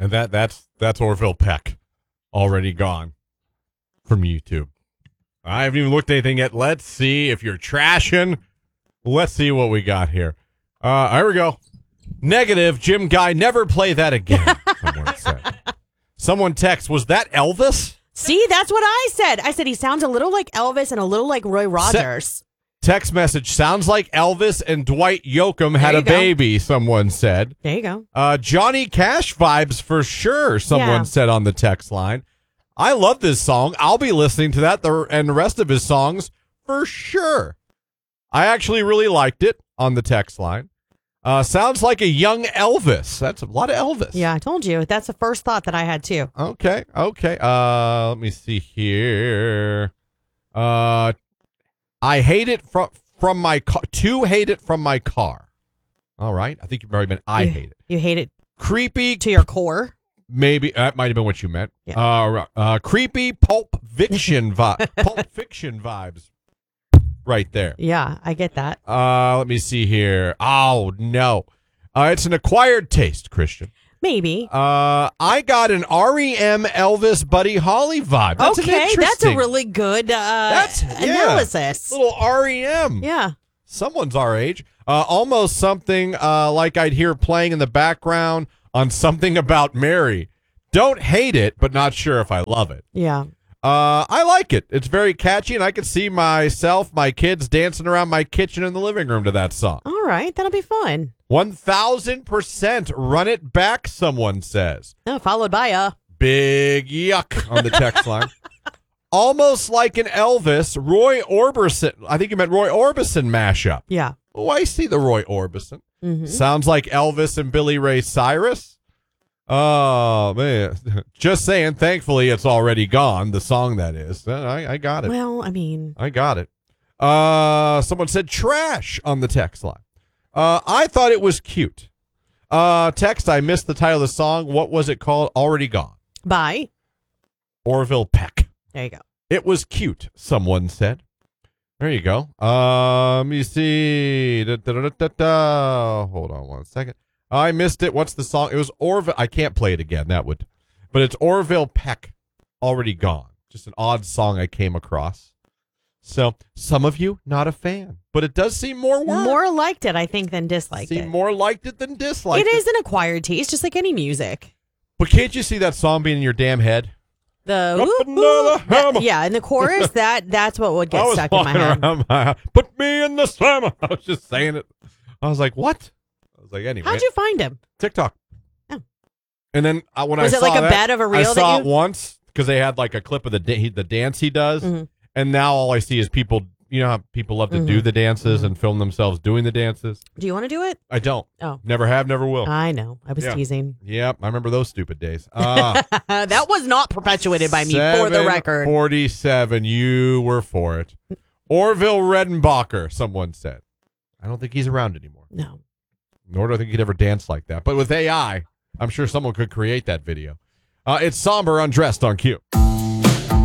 And that's Orville Peck, already gone from YouTube. I haven't even looked at anything yet. Let's see if you're trashing. Let's see what we got here. Here we go. Negative, Jim Guy, never play that again, someone said. Someone text, was that Elvis? See, that's what I said. I said he sounds a little like Elvis and a little like Roy Rogers. Text message, sounds like Elvis and Dwight Yoakam had a baby, someone said. There you go. Johnny Cash vibes for sure, someone said on the text line. I love this song. I'll be listening to that and the rest of his songs for sure. I actually really liked it on the text line. Sounds like a young Elvis. That's a lot of Elvis. Yeah, I told you. That's the first thought that I had, too. Okay. Let me see here. I hate it from my car. To hate it from my car. All right. I think you've already been. I hate it. You hate it creepy to your core. Maybe that might have been what you meant. Yeah. Creepy Pulp Fiction vibes. Right there. Yeah, I get that. Let me see here. Oh no, it's an acquired taste, Christian. Maybe. I got an REM Elvis Buddy Holly vibe. That's that's a really good analysis. Little REM. Yeah. Someone's our age. Almost something like I'd hear playing in the background on Something About Mary. Don't hate it, but not sure if I love it. Yeah. I like it. It's very catchy, and I can see myself, my kids dancing around my kitchen in the living room to that song. All right. That'll be fun. 1,000% run it back, someone says. Oh, followed by a big yuck on the text line. Almost like an Elvis, Roy Orbison. I think you meant Roy Orbison mashup. Yeah. Oh, I see the Roy Orbison. Mm-hmm. Sounds like Elvis and Billy Ray Cyrus. Oh, man. Just saying, thankfully, it's already gone, the song that is. I got it. Well, I mean. I got it. Someone said trash on the text line. I thought it was cute. Text, I missed the title of the song. What was it called? Already Gone. By? Orville Peck. There you go. It was cute, someone said. There you go. Let me see. Hold on one second. I missed it. What's the song? It was Orville. I can't play it again. But it's Orville Peck, Already Gone. Just an odd song I came across. So some of you not a fan, but it does seem more liked it, I think, than disliked it. More liked it than disliked it. It is an acquired taste, just like any music. But can't you see that song being in your damn head? Yeah, in the chorus, that's what would get stuck in my head. Put me in the slammer. I was just saying it. I was like, what? I was like, anyway. How'd you find him? TikTok. Oh. And then when I saw was it like a bed of a reel? I saw it once because they had like a clip of the dance he does, and now all I see is people. You know how people love to do the dances and film themselves doing the dances. Do you want to do it? I don't. Oh, never have, never will. I know. I was teasing. Yep, I remember those stupid days. That was not perpetuated by me, for the record. 47. You were for it. Orville Redenbacher, someone said. I don't think he's around anymore. No. Nor do I think he'd ever dance like that. But with AI, I'm sure someone could create that video. It's Somber Undressed on Q.